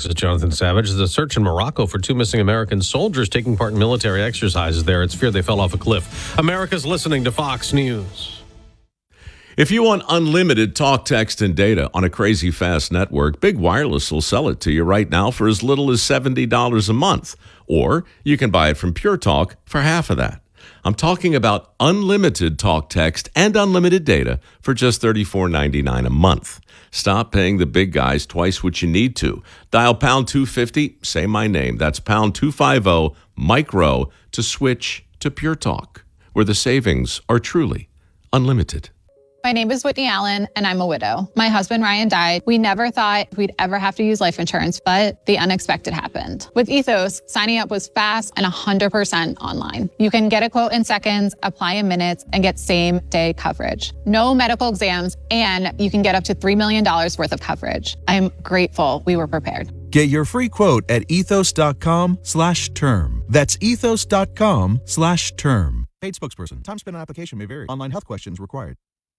Fox's Jonathan Savage. There's a search in Morocco for 2 missing American soldiers taking part in military exercises there. It's feared they fell off a cliff. America's listening to Fox News. If you want unlimited talk, text, and data on a crazy fast network, Big Wireless will sell it to you right now for as little as $70 a month. Or you can buy it from Pure Talk for half of that. I'm talking about unlimited talk, text, and unlimited data for just $34.99 a month. Stop paying the big guys twice what you need to. Dial pound 250, say my name. That's pound 250, micro, to switch to Pure Talk, where the savings are truly unlimited. My name is Whitney Allen, and I'm a widow. My husband, Ryan, died. We never thought we'd ever have to use life insurance, but the unexpected happened. With Ethos, signing up was fast and 100% online. You can get a quote in seconds, apply in minutes, and get same-day coverage. No medical exams, and you can get up to $3 million worth of coverage. I'm grateful we were prepared. Get your free quote at ethos.com/term. That's ethos.com/term. Paid spokesperson. Time spent on application may vary. Online health questions required.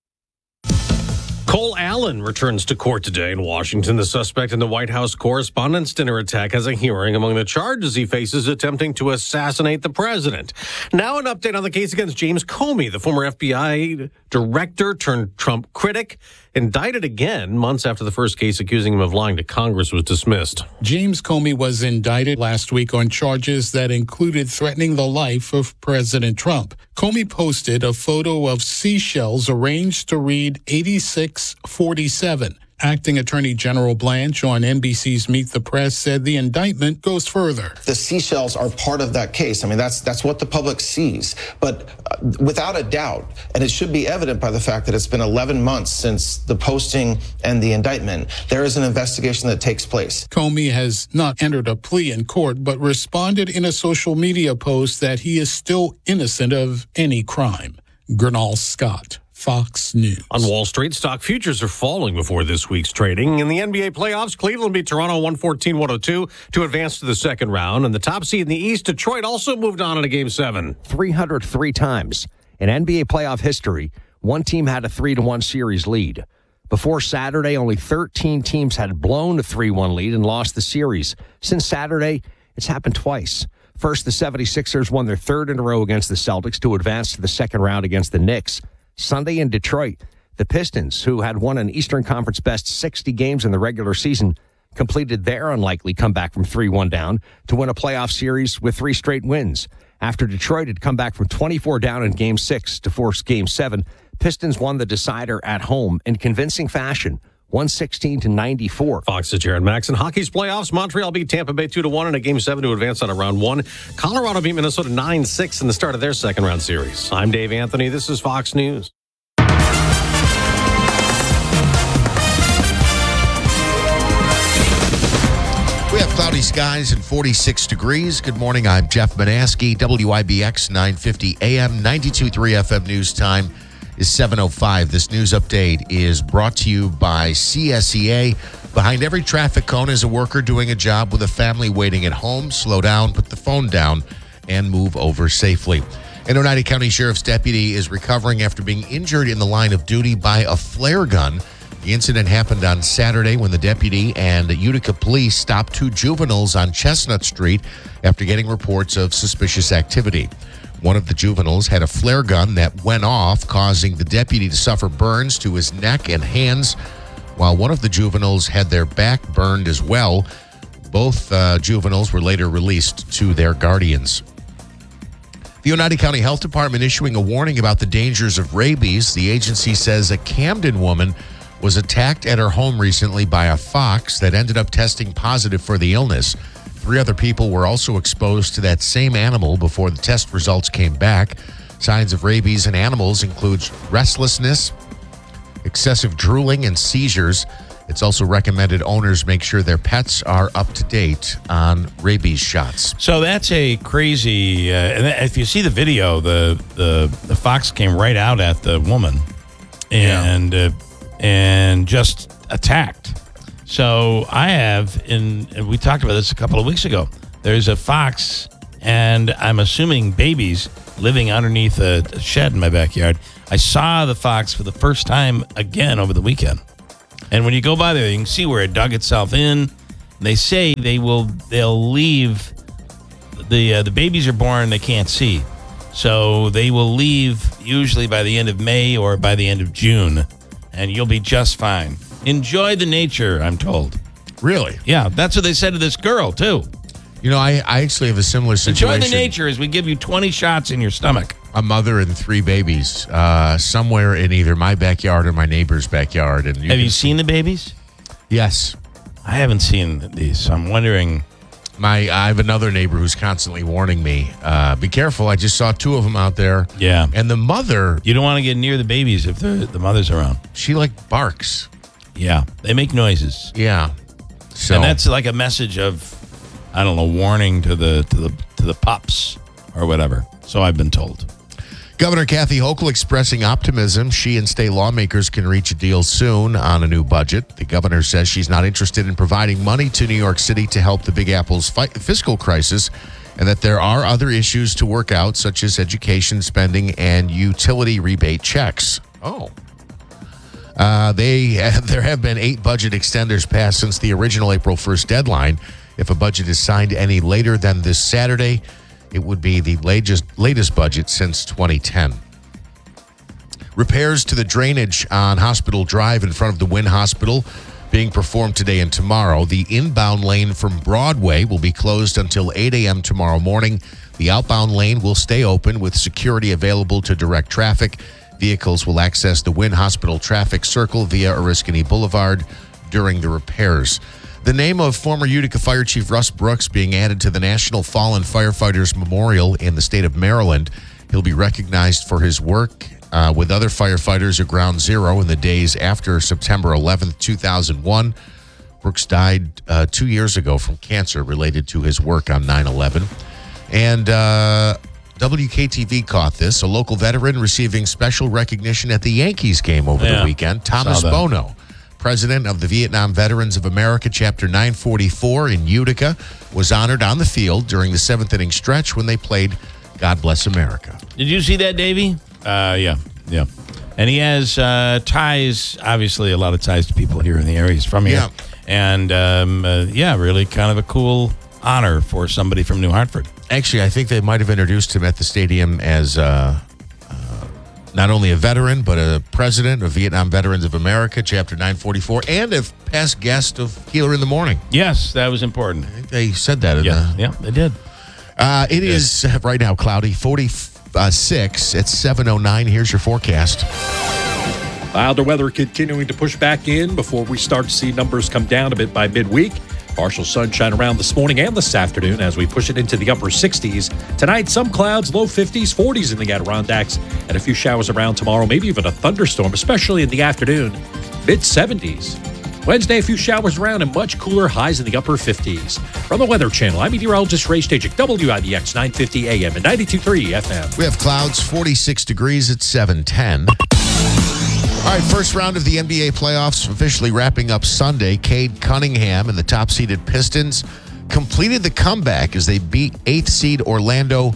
Cole Allen returns to court today in Washington. The suspect in the White House Correspondents' Dinner attack has a hearing. Among the charges he faces, attempting to assassinate the president. Now an update on the case against James Comey, the former FBI director turned Trump critic, indicted again months after the first case accusing him of lying to Congress was dismissed. James Comey was indicted last week on charges that included threatening the life of President Trump. Comey posted a photo of seashells arranged to read 8647. Acting Attorney General Blanche on NBC's Meet the Press said the indictment goes further. The seashells are part of that case. I mean, that's what the public sees. But without a doubt, and it should be evident by the fact that it's been 11 months since the posting and the indictment, there is an investigation that takes place. Comey has not entered a plea in court, but responded in a social media post that he is still innocent of any crime. Gernal Scott, Fox News. On Wall Street, stock futures are falling before this week's trading. In the NBA playoffs, Cleveland beat Toronto 114-102 to advance to the second round. And the top seed in the East, Detroit, also moved on in a Game 7. 303 times in NBA playoff history, one team had a 3-1 series lead. Before Saturday, only 13 teams had blown a 3-1 lead and lost the series. Since Saturday, it's happened twice. First, the 76ers won their third in a row against the Celtics to advance to the second round against the Knicks. Sunday in Detroit, the Pistons, who had won an Eastern Conference best 60 games in the regular season, completed their unlikely comeback from 3-1 down to win a playoff series with 3 straight wins. After Detroit had come back from 24 down in Game 6 to force Game 7, Pistons won the decider at home in convincing fashion, 116-94. Fox's Jared Max. In hockey's playoffs, Montreal beat Tampa Bay 2-1 in a Game 7 to advance out of round 1. Colorado beat Minnesota 9-6 in the start of their second round series. I'm Dave Anthony. This is Fox News. We have cloudy skies and 46 degrees. Good morning. I'm Jeff Manaski, WIBX 950 AM, 92.3 FM News Time is 7:05. This news update is brought to you by CSEA. Behind every traffic cone is a worker doing a job with a family waiting at home. Slow down, put the phone down, and move over safely. An Oneida County Sheriff's deputy is recovering after being injured in the line of duty by a flare gun. The incident happened on Saturday when the deputy and Utica police stopped 2 juveniles on Chestnut Street after getting reports of suspicious activity. One of the juveniles had a flare gun that went off, causing the deputy to suffer burns to his neck and hands, while one of the juveniles had their back burned as well. Both juveniles were later released to their guardians. The Oneida County Health Department issuing a warning about the dangers of rabies. The agency says a Camden woman was attacked at her home recently by a fox that ended up testing positive for the illness. 3 other people were also exposed to that same animal before the test results came back. Signs of rabies in animals include restlessness, excessive drooling, and seizures. It's also recommended owners make sure their pets are up to date on rabies shots. So that's a crazy. If you see the video, the fox came right out at the woman, and just attacked. So I have, and we talked about this a couple of weeks ago. There's a fox, and I'm assuming babies living underneath a shed in my backyard. I saw the fox for the first time again over the weekend. And when you go by there, you can see where it dug itself in. They say they'll leave. The babies are born, they can't see. So they will leave usually by the end of May or by the end of June, and you'll be just fine. Enjoy the nature, I'm told. Really? Yeah, that's what they said to this girl, too. You know, I actually have a similar situation. Enjoy the nature as we give you 20 shots in your stomach. A mother and 3 babies somewhere in either my backyard or my neighbor's backyard. And Have you seen the babies? Yes. I haven't seen these, so I'm wondering. I have another neighbor who's constantly warning me, be careful. I just saw 2 of them out there. Yeah. And the mother, You don't want to get near the babies if the mother's around. she like barks. Yeah, they make noises. Yeah. So And that's like a message of, I don't know, warning to the pups or whatever. So I've been told. Governor Kathy Hochul expressing optimism she and state lawmakers can reach a deal soon on a new budget. The governor says she's not interested in providing money to New York City to help the Big Apple's fiscal crisis, and that there are other issues to work out, such as education spending and utility rebate checks. There have been 8 budget extenders passed since the original April 1st deadline. If a budget is signed any later than this Saturday, it would be the latest budget since 2010. Repairs to the drainage on Hospital Drive in front of the Wynn Hospital being performed today and tomorrow. The inbound lane from Broadway will be closed until 8 a.m. tomorrow morning. The outbound lane will stay open with security available to direct traffic. Vehicles will access the Wynn Hospital traffic circle via Oriskany Boulevard during the repairs. The name of former Utica Fire Chief Russ Brooks being added to the National Fallen Firefighters Memorial in the state of Maryland. He'll be recognized for his work with other firefighters at Ground Zero in the days after September 11th, 2001. Brooks died 2 years ago from cancer related to his work on 9/11. And WKTV caught this. A local veteran receiving special recognition at the Yankees game over the weekend. Thomas Bono, president of the Vietnam Veterans of America, Chapter 944 in Utica, was honored on the field during the 7th inning stretch when they played God Bless America. Did you see that, Davey? Yeah. And he has ties, obviously a lot of ties to people here in the area. He's from here. Yeah. And, really kind of a cool honor for somebody from New Hartford. Actually, I think they might have introduced him at the stadium as not only a veteran, but a president of Vietnam Veterans of America, Chapter 944, and a past guest of Healer in the Morning. Yes, that was important. I think they said that. Yeah, they did. It is right now cloudy, 46 at 7:09. Here's your forecast. Milder weather continuing to push back in before we start to see numbers come down a bit by midweek. Partial sunshine around this morning and this afternoon as we push it into the upper 60s. Tonight, some clouds, low 50s, 40s in the Adirondacks, and a few showers around tomorrow, maybe even a thunderstorm, especially in the afternoon, mid-70s. Wednesday, a few showers around and much cooler, highs in the upper 50s. From the Weather Channel, I'm meteorologist Ray Stajik, WIBX 950 AM and 92.3 FM. We have clouds, 46 degrees at 7:10. All right, first round of the NBA playoffs officially wrapping up Sunday. Cade Cunningham and the top-seeded Pistons completed the comeback as they beat 8th seed Orlando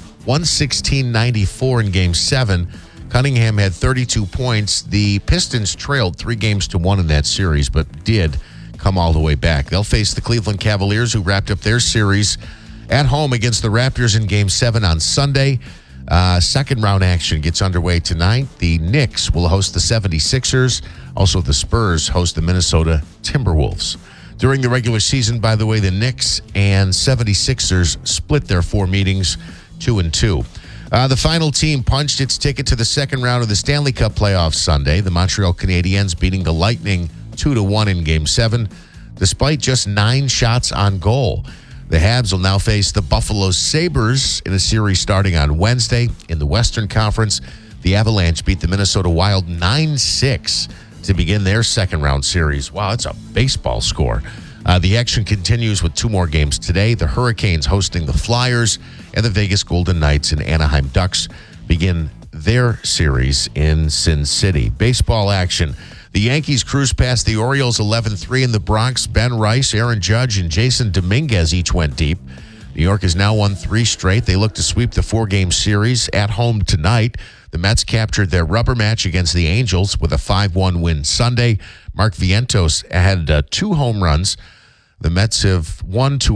116-94 in Game 7. Cunningham had 32 points. The Pistons trailed 3-1 in that series, but did come all the way back. They'll face the Cleveland Cavaliers, who wrapped up their series at home against the Raptors in Game 7 on Sunday. Second round action gets underway tonight. The Knicks will host the 76ers. Also, the Spurs host the Minnesota Timberwolves. During the regular season, by the way, the Knicks and 76ers split their 4 meetings 2-2. The final team punched its ticket to the second round of the Stanley Cup playoffs Sunday. The Montreal Canadiens beating the Lightning 2-1 in Game 7, despite just 9 shots on goal. The Habs will now face the Buffalo Sabres in a series starting on Wednesday. In the Western Conference, the Avalanche beat the Minnesota Wild 9-6 to begin their second round series. Wow, that's a baseball score. The action continues with 2 more games today. The Hurricanes hosting the Flyers, and the Vegas Golden Knights and Anaheim Ducks begin their series in Sin City. Baseball action. The Yankees cruised past the Orioles 11-3 in the Bronx. Ben Rice, Aaron Judge, and Jason Dominguez each went deep. New York has now won 3 straight. They look to sweep the 4-game series at home tonight. The Mets captured their rubber match against the Angels with a 5-1 win Sunday. Mark Vientos had 2 home runs The Mets have won to